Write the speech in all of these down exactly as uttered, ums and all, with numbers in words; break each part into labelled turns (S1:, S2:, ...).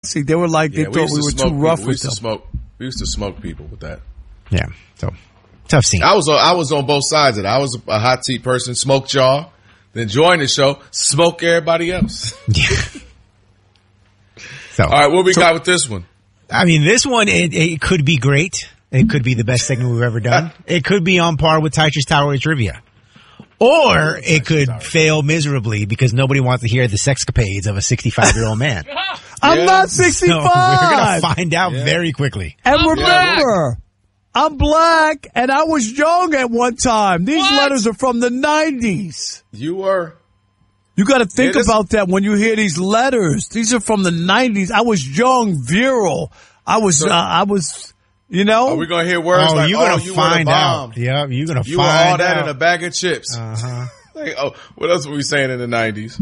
S1: See, they were like, they
S2: yeah, we
S1: thought we were too rough
S2: people. we
S1: with
S2: used
S1: them.
S2: To smoke, we used to smoke people with that.
S3: Yeah, so tough scene.
S2: I was on, I was on both sides of it. I was a hot seat person, smoked y'all, then joined the show, smoke everybody else.
S3: Yeah. So,
S2: all right, what we
S3: so,
S2: got with this one?
S3: I mean, this one, it, it could be great. It could be the best segment we've ever done. It could be on par with Titris Tower Trivia. Or it could Tower. fail miserably because nobody wants to hear the sexcapades of a sixty-five-year-old man.
S1: I'm
S3: yeah.
S1: not sixty-five.
S3: So we're going to find out yeah. very quickly.
S1: And I'm remember, black. I'm black and I was young at one time. These what? letters are from the nineties.
S2: You were.
S1: You got to think yeah, about that when you hear these letters. These are from the nineties. I was young, virile. I was, so, uh, I was... You know?
S2: Are we going to hear words
S3: oh,
S2: like,
S3: you're gonna
S2: oh, you
S3: find
S2: were the bomb.
S3: out. Yeah, you're going to find out.
S2: You were all that in a bag of chips.
S3: Uh-huh.
S2: Like, oh, what else were we saying in the nineties?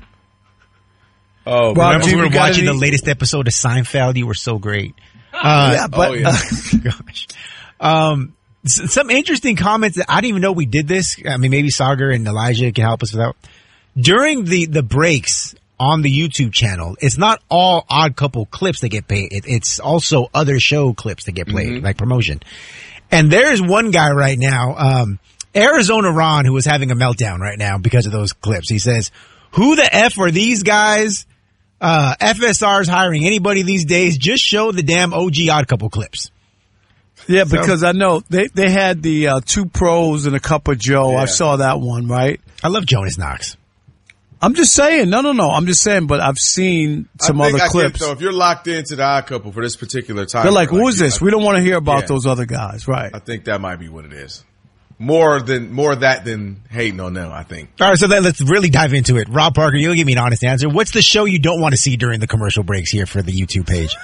S2: oh,
S3: Rob, remember we were watching any... the latest episode of Seinfeld? You were so great. Uh,
S1: yeah, but...
S2: Oh, yeah.
S3: gosh. Um, some interesting comments. I didn't even know we did this. I mean, maybe Sagar and Elijah can help us with that. During the, the breaks on the YouTube channel, it's not all Odd Couple clips that get paid. It, it's also other show clips that get played, mm-hmm. like promotion. And there's one guy right now, um, Arizona Ron, who is having a meltdown right now because of those clips. He says, who the F are these guys? Uh, F S R's hiring anybody these days. Just show the damn O G Odd Couple clips.
S1: Yeah, because so, I know they, they had the uh, two pros and a cup of Joe. Yeah. I saw that one, right?
S3: I love Jonas Knox.
S1: I'm just saying. No, no, no. I'm just saying, but I've seen some
S2: I think
S1: other
S2: I
S1: clips.
S2: Think, so if you're locked into the Odd Couple for this particular time.
S1: They're like, who is
S2: like,
S1: this? We don't want to hear about
S2: yeah.
S1: those other guys. Right.
S2: I think that might be what it is. More than, more that than hating on them, I think.
S3: All right, so then let's really dive into it. Rob Parker, you'll give me an honest answer. What's the show you don't want to see during the commercial breaks here for the YouTube page?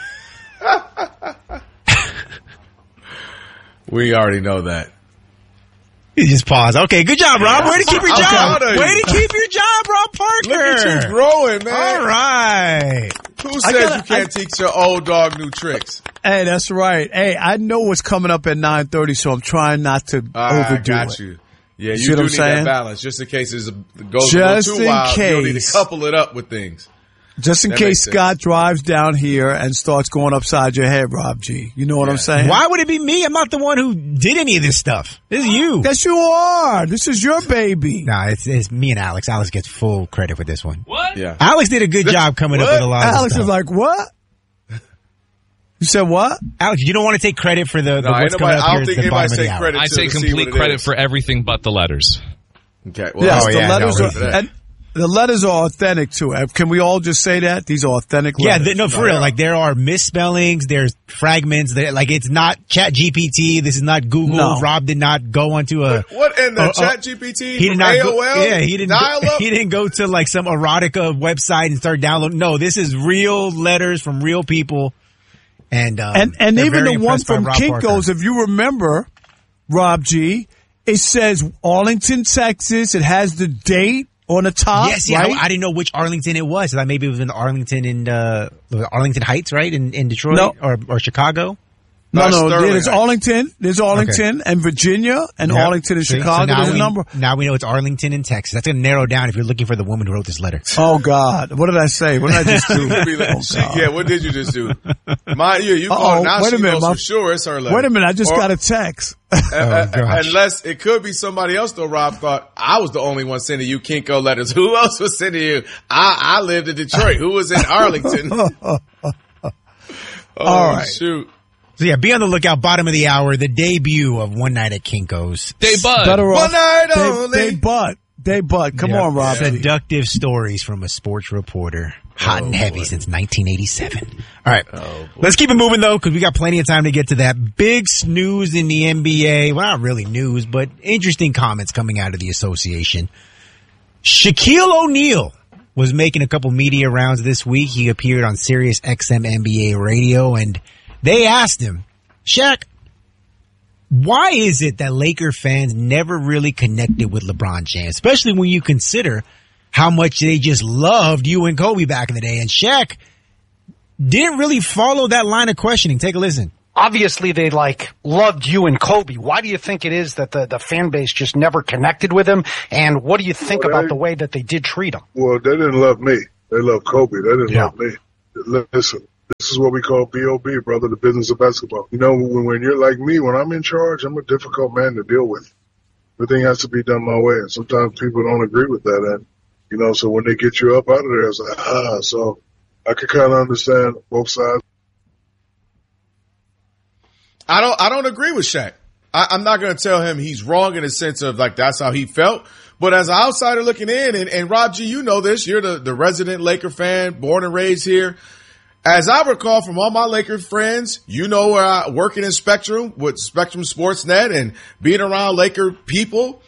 S2: We already know that.
S3: You just pause. Okay, good job, Rob. Way to keep your job. Way to keep your job, Rob Parker.
S2: Look at you growing, man.
S3: All right.
S2: Who says gotta, you can't I, teach your old dog new tricks?
S1: Hey, that's right. Hey, I know what's coming up at nine thirty, so I'm trying not to
S2: I
S1: overdo
S2: got
S1: it.
S2: You. Yeah, you,
S1: you
S2: do
S1: need
S2: need
S1: saying?
S2: that balance, just in case it goes
S1: just
S2: a little too wild.
S1: Case.
S2: You'll need to couple it up with things.
S1: Just in
S2: that
S1: case Scott drives down here and starts going upside your head, Rob G. You know what yeah. I'm saying?
S3: Why would it be me? I'm not the one who did any of this stuff. This is you.
S1: Yes, you are. This is your baby.
S3: Nah, it's, it's me and Alex. Alex gets full credit for this one.
S4: What?
S2: Yeah.
S3: Alex did a good job coming
S2: what?
S3: up with a lot
S1: Alex
S3: of stuff.
S1: is like, what? You said what?
S3: Alex, you don't want to take credit for the, the
S2: no,
S3: what's coming up
S2: I
S3: here
S2: don't
S3: at the bottom of the hour.
S4: I take complete credit for everything but the letters.
S2: Okay. Well,
S1: yes,
S3: oh,
S1: the
S3: yeah,
S1: letters
S3: no,
S1: are... And, the letters are authentic too. Can we all just say that? These are authentic letters.
S3: Yeah, th- no, for no, real. Like there are misspellings, there's fragments. There, like it's not Chat G P T. This is not Google.
S1: No.
S3: Rob did not go onto a.
S2: What, what in the
S3: uh,
S2: Chat G P T?
S3: He did not.
S2: A O L?
S3: Go, yeah, he didn't. Go,
S2: Dial-up?
S3: he didn't go to like some erotica website and start downloading. No, this is real letters from real people. And um,
S1: and and even the one from Kinko's,
S3: Parker.
S1: if you remember, Rob G, it says Arlington, Texas. It has the date on the top.
S3: Yes, yeah.
S1: Right?
S3: I, I didn't know which Arlington it was. I thought maybe it was in Arlington in uh, Arlington Heights, right, in, in Detroit
S1: no.
S3: or or Chicago.
S1: No, no,
S2: Sterling
S1: there's
S2: Heights.
S1: Arlington, there's Arlington
S3: Okay.
S1: and Virginia and
S3: Yep.
S1: Arlington and
S3: So-
S1: Chicago.
S3: so now
S1: there's a
S3: we,
S1: number.
S3: Now we know it's Arlington in Texas. That's going to narrow down if you're looking for the woman who wrote this letter.
S1: Oh God, what did I say? What did I just do?
S2: Be like,
S1: Oh,
S2: yeah, what did you just do? My, yeah, you
S1: Uh-oh,
S2: called now.
S1: wait
S2: She
S1: a minute,
S2: knows
S1: my-
S2: for sure it's her letter.
S1: Wait a minute, I just
S2: Or-
S1: got a text.
S2: Uh,
S3: Oh,
S2: uh,
S3: gosh.
S2: unless it could be somebody else, though. Rob thought I was the only one sending you Kinko letters. Who else was sending you? I, I lived in Detroit. Who was in Arlington? oh,
S1: All right.
S2: shoot.
S3: So yeah, be on the lookout. Bottom of the hour, the debut of One Night at Kinko's.
S4: Day Bud.
S1: Better
S2: One
S1: off,
S2: night
S1: they,
S2: only.
S1: they butt. They butt. Come
S3: Yeah.
S1: on, Rob.
S3: Seductive stories from a sports reporter. Hot
S2: Oh,
S3: and heavy
S2: boy.
S3: since nineteen eighty-seven. All right.
S2: Oh,
S3: Let's keep it moving, though, because we got plenty of time to get to that. Big snooze in the N B A. Well, not really news, but interesting comments coming out of the association. Shaquille O'Neal was making a couple media rounds this week. He appeared on Sirius X M N B A radio, and they asked him, Shaq, why is it that Laker fans never really connected with LeBron James, especially when you consider how much they just loved you and Kobe back in the day? And Shaq didn't really follow that line of questioning. Take a listen.
S5: Obviously, they like loved you and Kobe. Why do you think it is that the, the fan base just never connected with him? And what do you think
S6: well,
S5: about
S6: they,
S5: the way that they did treat him?
S6: Well, they didn't love me. They loved Kobe. They didn't
S5: Yeah.
S6: love me. Listen, This is what we call B O B, brother, the business of basketball. You know, when, when you're like me, when I'm in charge, I'm a difficult man to deal with. Everything has to be done my way. And sometimes people don't agree with that. And, you know, so when they get you up out of there, it's like, ah, so I could kind of understand both sides.
S2: I don't, I don't agree with Shaq. I, I'm not going to tell him he's wrong in the sense of like, that's how he felt. But as an outsider looking in, and, and Rob G, you know this, you're the, the resident Laker fan, born and raised here. As I recall from all my Lakers friends, you know, where I working in Spectrum with Spectrum Sportsnet and being around Laker people,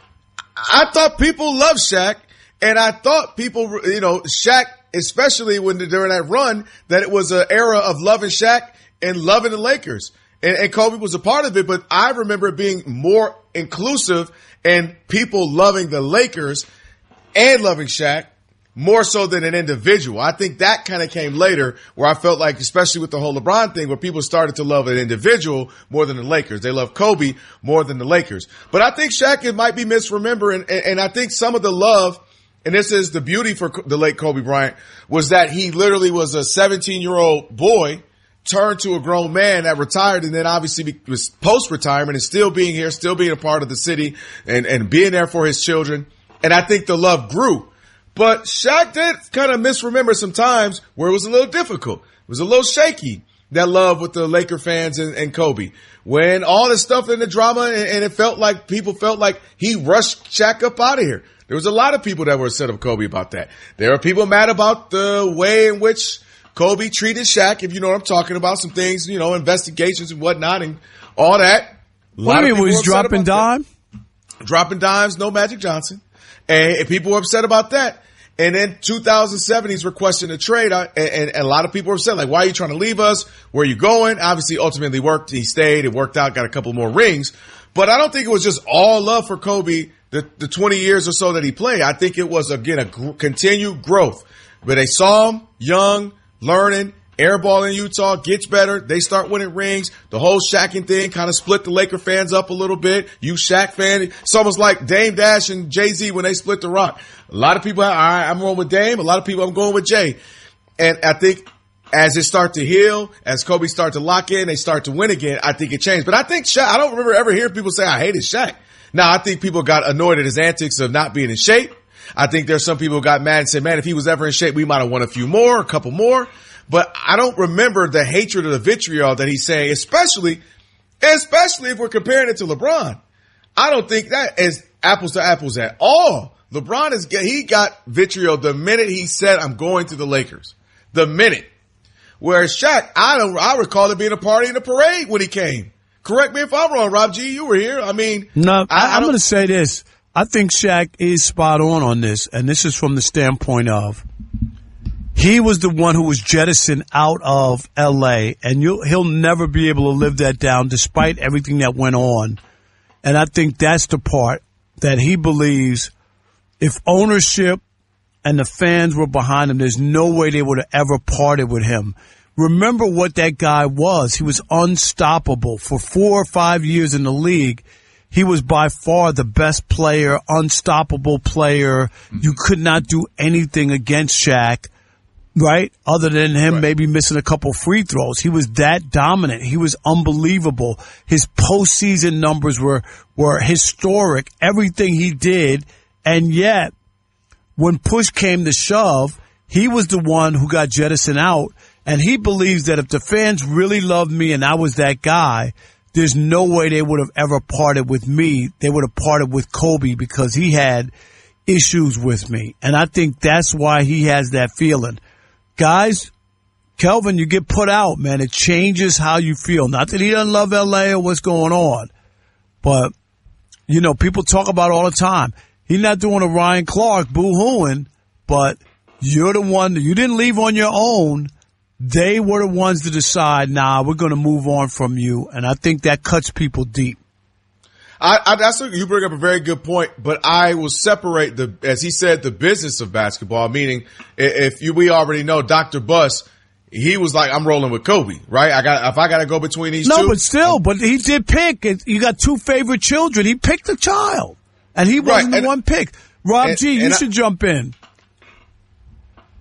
S2: I thought people loved Shaq, and I thought people, you know, Shaq, especially when during that run, that it was an era of loving Shaq and loving the Lakers, and, and Kobe was a part of it. But I remember it being more inclusive and people loving the Lakers and loving Shaq more so than an individual. I think that kind of came later, where I felt like, especially with the whole LeBron thing, where people started to love an individual more than the Lakers. They love Kobe more than the Lakers. But I think Shaq, it might be misremembering, and, and I think some of the love, and this is the beauty for the late Kobe Bryant, was that he literally was a seventeen-year-old boy turned to a grown man that retired, and then obviously was post-retirement and still being here, still being a part of the city, and, and being there for his children. And I think the love grew. But Shaq did kind of misremember some times where it was a little difficult. It was a little shaky, that love with the Laker fans and, and Kobe. When all this stuff in the drama, and, and it felt like people felt like he rushed Shaq up out of here. There was a lot of people that were upset of Kobe about that. There are people mad about the way in which Kobe treated Shaq, if you know what I'm talking about, some things, you know, investigations and whatnot and all that.
S1: What do you mean, was dropping dime?
S2: That. Dropping dimes, no Magic Johnson. And, and people were upset about that. And then two thousand seven, he's requesting a trade, and, and, and a lot of people were upset, like, why are you trying to leave us? Where are you going? Obviously, ultimately worked. He stayed. It worked out, got a couple more rings. But I don't think it was just all love for Kobe, the, the twenty years or so that he played. I think it was, again, a gr- continued growth. But they saw him young, learning, airball in Utah, gets better. They start winning rings. The whole Shaqing thing kind of split the Laker fans up a little bit. You Shaq fan. It's almost like Dame Dash and Jay-Z when they split the rock. A lot of people, all right, I'm going with Dame. A lot of people, I'm going with Jay. And I think as it start to heal, as Kobe start to lock in, they start to win again, I think it changed. But I think Shaq, I don't remember ever hearing people say, I hated Shaq. Now, I think people got annoyed at his antics of not being in shape. I think there's some people who got mad and said, man, if he was ever in shape, we might have won a few more, a couple more. But I don't remember the hatred or the vitriol that he's saying, especially, especially if we're comparing it to LeBron. I don't think that is apples to apples at all. LeBron is, he got vitriol the minute he said, I'm going to the Lakers. The minute. Whereas Shaq, I don't, I recall it being a party in a parade when he came. Correct me if I'm wrong, Rob G. You were here. I mean,
S1: no, I,
S2: I,
S1: I'm going to say this. I think Shaq is spot on on this, and this is from the standpoint of he was the one who was jettisoned out of L A, and you'll, he'll never be able to live that down despite everything that went on. And I think that's the part that he believes if ownership and the fans were behind him, there's no way they would have ever parted with him. Remember what that guy was. He was unstoppable. For four or five years in the league, he was by far the best player, unstoppable player. You could not do anything against Shaq, right? Other than him right. maybe missing a couple free throws. He was that dominant. He was unbelievable. His postseason numbers were, were historic. Everything he did. And yet, when push came to shove, he was the one who got jettisoned out. And he believes that if the fans really loved me and I was that guy, there's no way they would have ever parted with me. They would have parted with Kobe because he had issues with me. And I think that's why he has that feeling. Guys, Kelvin, you get put out, man. It changes how you feel. Not that he doesn't love L A or what's going on. But, you know, people talk about it all the time. He's not doing a Ryan Clark boo-hooing, but you're the one, you didn't leave on your own. They were the ones to decide, nah, we're going to move on from you. And I think that cuts people deep.
S2: I, I, that's a, you bring up a very good point, but I will separate the, as he said, the business of basketball, meaning if you, we already know Doctor Buss, he was like, I'm rolling with Kobe, right? I got, if I got to go between these
S1: no,
S2: two. No,
S1: but still, but he did pick. You got two favorite children. He picked a child and he wasn't right. the
S2: and,
S1: one picked. Rob
S2: and,
S1: G, you
S2: and
S1: should
S2: I,
S1: jump in.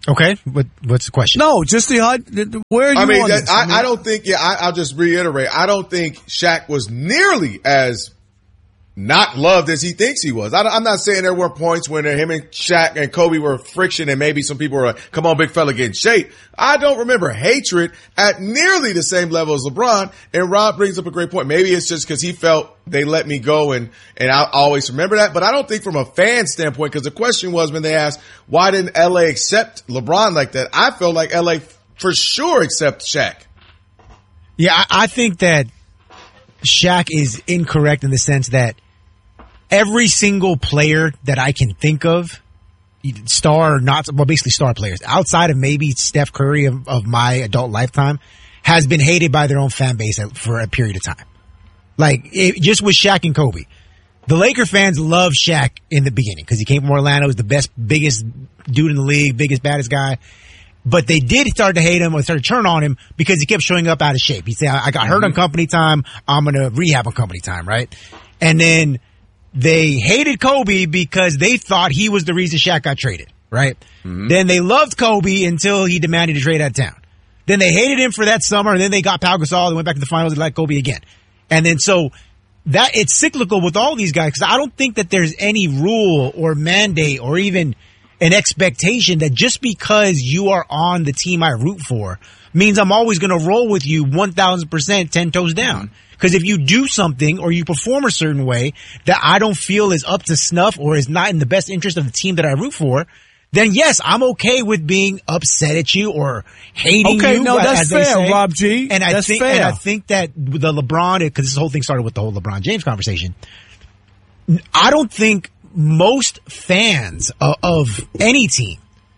S3: Okay, what what's the question?
S1: No, just the where are you
S2: I mean,
S1: on
S2: that,
S1: this?
S2: I,
S1: I, mean,
S2: I don't think. Yeah, I, I'll just reiterate. I don't think Shaq was nearly as not loved as he thinks he was. I, I'm not saying there were points when him and Shaq and Kobe were friction and maybe some people were like, come on, big fella, get in shape. I don't remember hatred at nearly the same level as LeBron. And Rob brings up a great point. Maybe it's just because he felt they let me go and, and I always remember that. But I don't think from a fan standpoint, because the question was when they asked, why didn't L A accept LeBron like that? I felt like L A for sure accept Shaq.
S3: Yeah, I, I think that Shaq is incorrect in the sense that every single player that I can think of, star or not, well, basically star players, outside of maybe Steph Curry of, of my adult lifetime, has been hated by their own fan base for a period of time. Like, it, just with Shaq and Kobe. The Laker fans loved Shaq in the beginning because he came from Orlando, was the best, biggest dude in the league, biggest, baddest guy. But they did start to hate him or start to turn on him because he kept showing up out of shape. He'd say, I got hurt on company time, I'm going to rehab on company time, right? And then they hated Kobe because they thought he was the reason Shaq got traded, right? Mm-hmm. Then they loved Kobe until he demanded to trade out of town. Then they hated him for that summer, and then they got Pau Gasol and went back to the finals and liked Kobe again. And then so that it's cyclical with all these guys because I don't think that there's any rule or mandate or even an expectation that just because you are on the team I root for means I'm always going to roll with you one thousand percent ten toes down. Because if you do something or you perform a certain way that I don't feel is up to snuff or is not in the best interest of the team that I root for, then yes, I'm okay with being upset at you or hating
S1: okay,
S3: you.
S1: Okay, no, that's
S3: as
S1: fair,
S3: they say.
S1: Rob G.
S3: And I
S1: that's
S3: think,
S1: fair.
S3: and I think that the LeBron, because this whole thing started with the whole LeBron James conversation. I don't think most fans of, of any team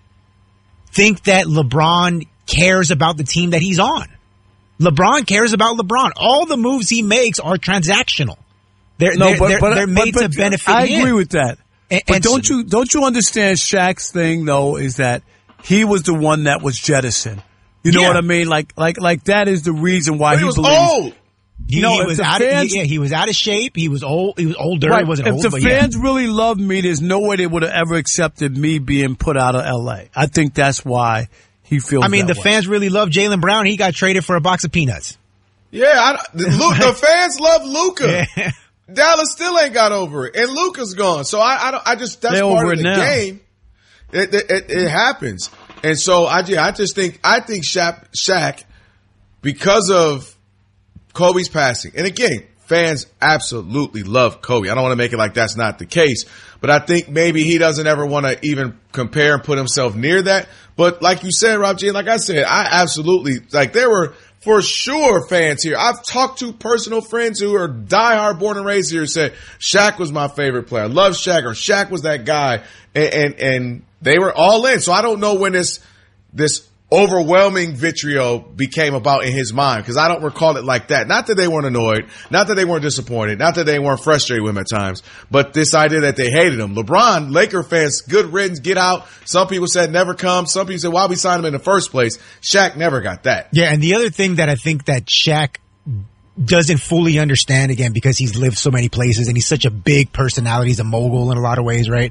S3: think that LeBron cares about the team that he's on. LeBron cares about LeBron. All the moves he makes are transactional. They're,
S1: no,
S3: they're,
S1: but,
S3: they're,
S1: but,
S3: they're made
S1: but, but,
S3: to benefit
S1: I
S3: him.
S1: agree with that.
S3: And,
S1: but
S3: and
S1: don't
S3: so,
S1: you don't you understand Shaq's thing though is that he was the one that was jettisoned. You know
S3: yeah.
S1: what I mean? Like like like that is the reason why
S2: but
S1: he,
S2: he was
S1: believes.
S2: old.
S3: You
S1: know,
S3: he was out
S1: fans,
S3: of yeah, he was out of shape. He was old. He was older.
S1: Right.
S3: He wasn't
S1: if
S3: old.
S1: the
S3: but
S1: fans
S3: yeah.
S1: really loved me, there's no way they would have ever accepted me being put out of L A. I think that's why he feels.
S3: I mean,
S1: that
S3: the
S1: way.
S3: fans really love Jaylen Brown. He got traded for a box of peanuts.
S2: Yeah, I, the, the fans love Luka. Yeah. Dallas still ain't got over it, and Luka's gone. So I, I, don't, I just that's
S1: They're
S2: part
S1: over
S2: of the
S1: it now.
S2: game. It, it, it, it happens, and so I, I just think I think Shaq, Shaq, because of Kobe's passing, and again, fans absolutely love Kobe. I don't want to make it like that's not the case, but I think maybe he doesn't ever want to even compare and put himself near that. But like you said, Rob G, like I said, I absolutely like there were. For sure, fans here. I've talked to personal friends who are diehard born and raised here and said, Shaq was my favorite player. I love Shaq, or Shaq was that guy. And, and, and they were all in. So I don't know when this, this overwhelming vitriol became about in his mind, because I don't recall it like that. Not that they weren't annoyed, not that they weren't disappointed, not that they weren't frustrated with him at times, but this idea that they hated him. LeBron, Laker fans, good riddance, get out. Some people said never come. Some people said, why we signed him in the first place? Shaq never got that.
S3: Yeah, and the other thing that I think that Shaq doesn't fully understand, again, because he's lived so many places and he's such a big personality, he's a mogul in a lot of ways, right,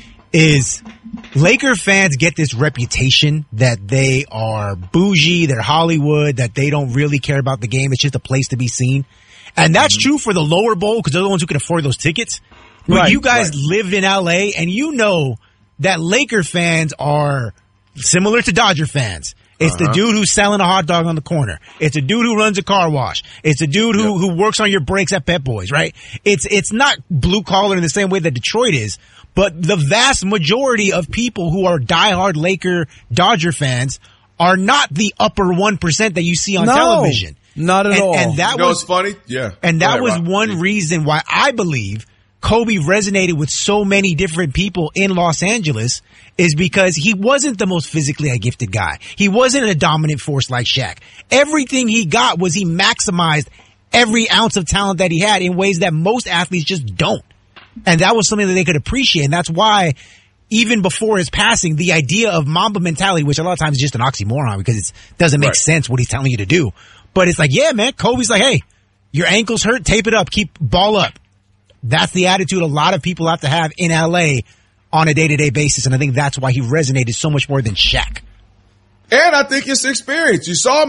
S3: is Laker fans get this reputation that they are bougie, they're Hollywood, that they don't really care about the game. It's just a place to be seen. And that's mm-hmm. true for the lower bowl because they're the ones who can afford those tickets. But right, you guys right. lived in L A and you know that Laker fans are similar to Dodger fans. It's uh-huh. the dude who's selling a hot dog on the corner. It's a dude who runs a car wash. It's a dude who, yep. who works on your brakes at Pep Boys, right? It's, it's not blue collar in the same way that Detroit is. But the vast majority of people who are diehard Laker Dodger fans are not the upper one percent that you see on
S1: no,
S3: television.
S1: Not at
S3: and,
S1: all.
S3: And that
S2: you know
S3: was
S2: what's funny. Yeah.
S3: And that
S2: ahead,
S3: was
S2: Rob.
S3: one reason why I believe Kobe resonated with so many different people in Los Angeles, is because he wasn't the most physically gifted guy. He wasn't a dominant force like Shaq. Everything he got was he maximized every ounce of talent that he had in ways that most athletes just don't. And that was something that they could appreciate. And that's why, even before his passing, the idea of Mamba mentality, which a lot of times is just an oxymoron because it doesn't make right. sense what he's telling you to do. But it's like, yeah, man, Kobe's like, hey, your ankle's hurt, tape it up, keep ball up. That's the attitude a lot of people have to have in L A on a day-to-day basis, and I think that's why he resonated so much more than Shaq.
S2: And I think it's experience. You saw him